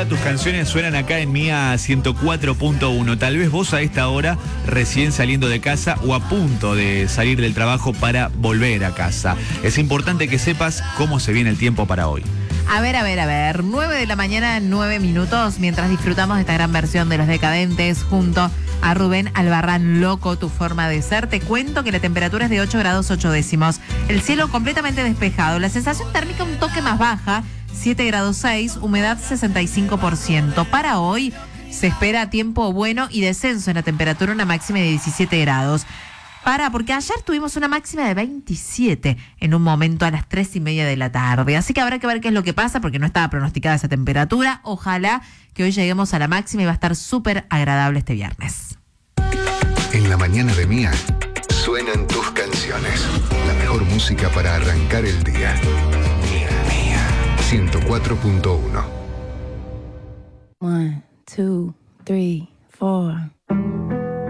día tus canciones suenan acá en Mía 104.1. Tal vez vos a esta hora recién saliendo de casa o a punto de salir del trabajo para volver a casa. Es importante que sepas cómo se viene el tiempo para hoy. A ver. 9 de la mañana, 9 minutos, mientras disfrutamos de esta gran versión de Los Decadentes junto a Rubén Albarrán, Loco, tu forma de ser. Te cuento que la temperatura es de 8 grados 8 décimos. El cielo completamente despejado. La sensación térmica un toque más baja, 7 grados 6, humedad 65%. Para hoy se espera tiempo bueno y descenso en la temperatura, una máxima de 17 grados. Porque ayer tuvimos una máxima de 27 en un momento a las 3:30 de la tarde. Así que habrá que ver qué es lo que pasa porque no estaba pronosticada esa temperatura. Ojalá que hoy lleguemos a la máxima y va a estar súper agradable este viernes. En la mañana de Mía suenan tus canciones. La mejor música para arrancar el día. Mía 104.1. 1, 2, 3, 4